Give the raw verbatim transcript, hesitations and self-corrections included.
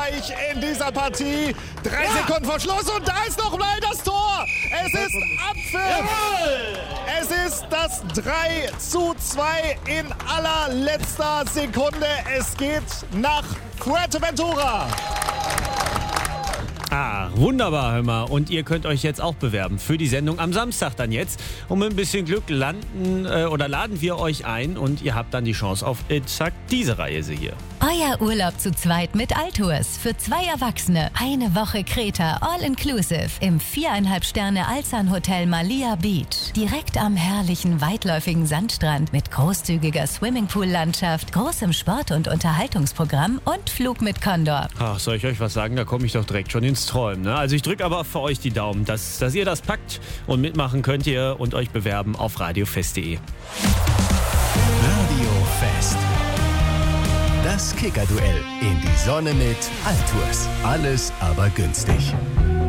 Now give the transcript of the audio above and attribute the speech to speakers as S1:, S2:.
S1: gleich in dieser Partie. Drei ja. Sekunden vor Schluss und da ist noch mal das Tor. Es ist Abpfiff. Es ist das drei zu zwei in allerletzter Sekunde. Es geht nach Fuerteventura.
S2: Ah, wunderbar, hör mal. Und ihr könnt euch jetzt auch bewerben für die Sendung am Samstag dann jetzt. Und mit ein bisschen Glück landen äh, oder laden wir euch ein und ihr habt dann die Chance auf exakt diese Reise hier.
S3: Euer Urlaub zu zweit mit Altours. Für zwei Erwachsene. Eine Woche Kreta, all-inclusive. Im viereinhalb Sterne Alzan Hotel Malia Beach. Direkt am herrlichen, weitläufigen Sandstrand mit großzügiger Swimmingpool-Landschaft, großem Sport- und Unterhaltungsprogramm und Flug mit Condor.
S2: Ach, soll ich euch was sagen? Da komme ich doch direkt schon ins Träumen. Ne? Also ich drücke aber für euch die Daumen, dass, dass ihr das packt. Und mitmachen könnt ihr und euch bewerben auf radiofest punkt de.
S4: Radiofest. Das Kicker-Duell in die Sonne mit Altours. Alles aber günstig.